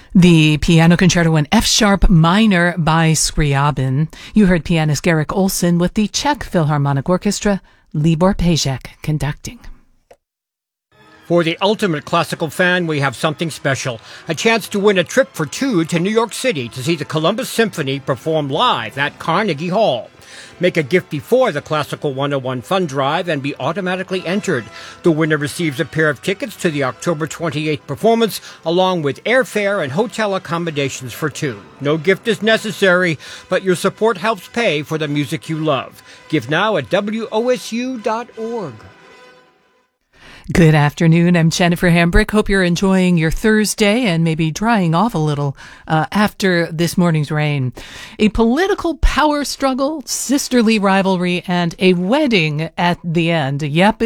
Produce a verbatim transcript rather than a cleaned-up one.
The Piano Concerto in F-sharp minor by Scriabin. You heard pianist Garrick Olson with the Czech Philharmonic Orchestra, Libor Pejek conducting. For the ultimate classical fan, we have something special. A chance to win a trip for two to New York City to see the Columbus Symphony perform live at Carnegie Hall. Make a gift before the Classical one oh one Fund Drive and be automatically entered. The winner receives a pair of tickets to the October twenty-eighth performance, along with airfare and hotel accommodations for two. No gift is necessary, but your support helps pay for the music you love. Give now at W O S U dot org. Good afternoon. I'm Jennifer Hambrick. Hope you're enjoying your Thursday and maybe drying off a little uh, after this morning's rain. A political power struggle, sisterly rivalry, and a wedding at the end. Yep.